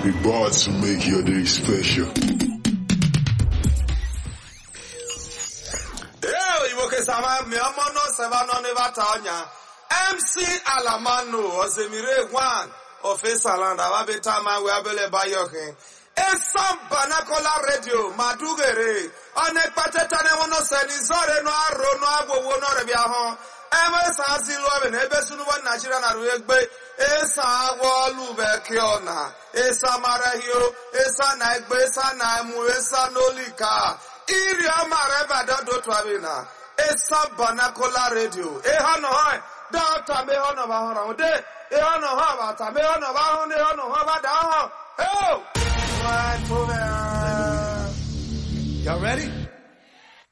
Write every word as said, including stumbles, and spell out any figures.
We bought to make your day special. Hey, you okay, Sama? Me amono sevano neva tanya. M C Alamano Ozemire one of Esaland. Awabe tama we abele bayoke. Esam Banakola Radio Madugere. Onek pateta ne wono senizore no aro no agbo wo no rebiahon. Ewe sa silu ebe ebe sunu wa Nigeria na ruegbe. Esa agwolu bekiona. Esa marahio. Esa na egbe. Esa na emu. Esa nolika. Iri amareba dodo twabina. Esa Banakola Radio. Ehano hai. Data me hono ba hono de. Ehano ha ba ta me hono ba hono hono ha ba da ho. Oh! Y'all ready?